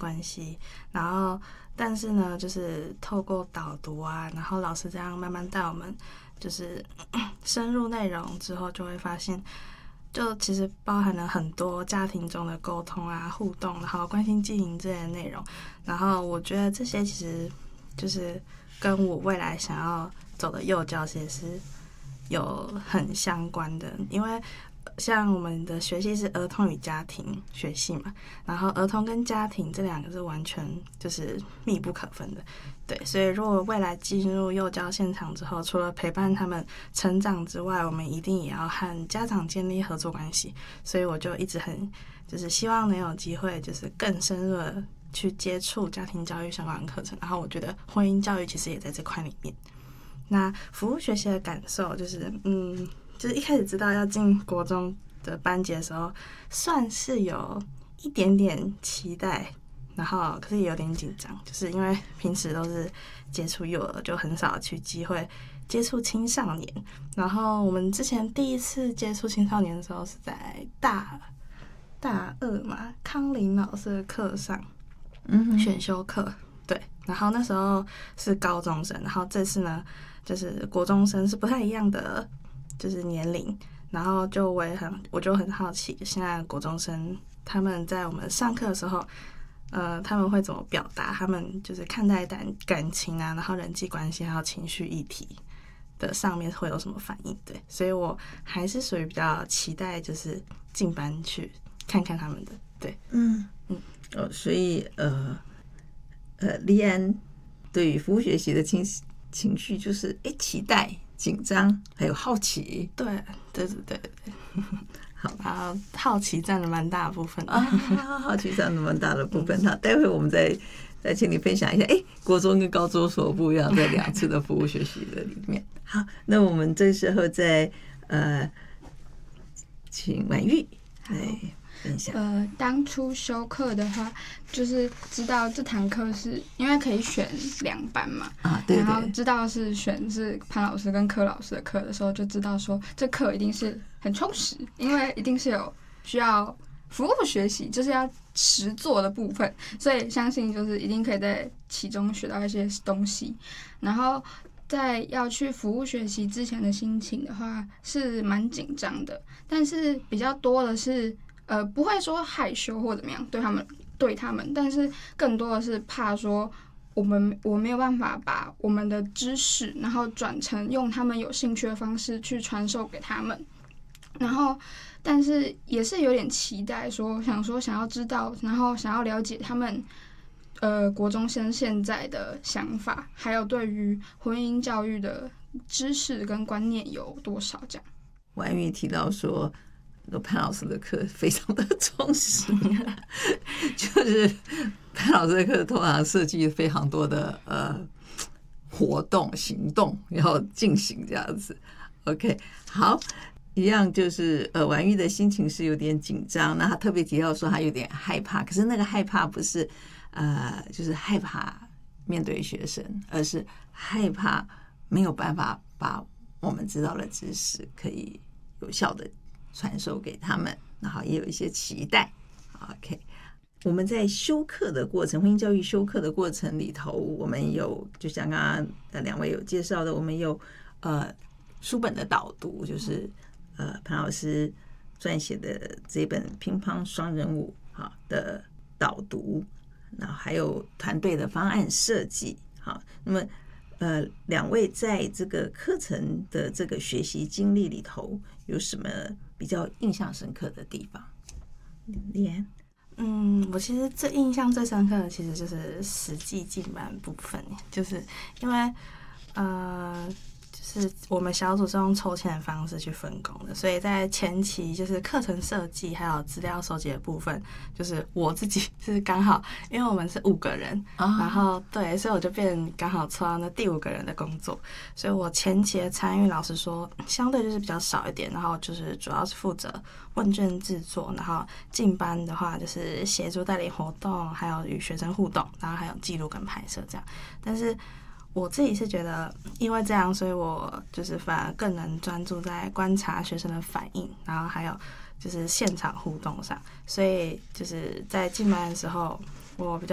关系，然后但是呢，就是透过导读啊，然后老师这样慢慢带我们，就是深入内容之后，就会发现，就其实包含了很多家庭中的沟通啊、互动，然后关心经营这些内容。然后我觉得这些其实就是跟我未来想要走的幼教其实是有很相关的，因为像我们的学系是儿童与家庭学系嘛，然后儿童跟家庭这两个是完全就是密不可分的，对，所以如果未来进入幼教现场之后，除了陪伴他们成长之外，我们一定也要和家长建立合作关系，所以我就一直很就是希望能有机会就是更深入的去接触家庭教育相关的课程，然后我觉得婚姻教育其实也在这块里面。那服务学习的感受就是就是一开始知道要进国中的班级的时候，算是有一点点期待，然后可是也有点紧张，就是因为平时都是接触幼儿，就很少去机会接触青少年。然后我们之前第一次接触青少年的时候是在大二嘛，康林老师的课上，选修课，对。然后那时候是高中生，然后这次呢就是国中生，是不太一样的就是年龄。然后我就很好奇，现在国中生他们在我们上课的时候，他们会怎么表达他们就是看待感情啊，然后人际关系还有情绪议题的上面会有什么反应？对，所以我还是属于比较期待，就是进班去看看他们的。对， 所以立安对于服务学习的情绪就是期待、紧张，还有好奇。 对。好，然后好奇占了蛮大的部分好奇占了蛮大的部分。好，待会我们再请你分享一下，国中跟高中所不一样，在2次的服务学习的里面。好，那我们这时候再请婉玉来分享。 当初修课的话，就是知道这堂课是因为可以选2班嘛， 对， 然后知道是潘老师跟柯老师的课的时候，就知道说这课一定是很充实，因为一定是有需要服务学习，就是要实作的部分，所以相信就是一定可以在其中学到一些东西。然后在要去服务学习之前的心情的话，是蛮紧张的，但是比较多的是不会说害羞或怎么样对他们，但是更多的是怕说我没有办法把我们的知识，然后转成用他们有兴趣的方式去传授给他们。然后，但是也是有点期待想要知道，然后想要了解他们国中生现在的想法，还有对于婚姻教育的知识跟观念有多少这样。 婉玉提到说潘老师的课非常的充实就是潘老师的课通常设计非常多的活动行动要进行这样子。 OK， 好，一样就是婉玉的心情是有点紧张，那他特别提到说他有点害怕，可是那个害怕不是就是害怕面对学生，而是害怕没有办法把我们知道的知识可以有效的传授给他们，然后也有一些期待。 OK， 我们在修课的过程，婚姻教育修课的过程里头，我们有就像刚刚2位有介绍的，我们有书本的导读，就是潘老师撰写的这本乒乓双人舞的导读，然后还有团队的方案设计。好，那么2位在这个课程的这个学习经历里头有什么比较印象深刻的地方？立安。 我其实印象最深刻的其实就是实际进班部分，就是因为就是我们小组是用抽签的方式去分工的，所以在前期就是课程设计还有资料收集的部分，就是我自己是刚好，因为我们是5个人，然后对，所以我就刚好抽到那第5个人的工作，所以我前期的参与老实说相对就是比较少一点，然后就是主要是负责问卷制作，然后进班的话就是协助带领活动，还有与学生互动，然后还有记录跟拍摄这样。但是我自己是觉得因为这样，所以我就是反而更能专注在观察学生的反应，然后还有就是现场互动上，所以就是在进班的时候我比较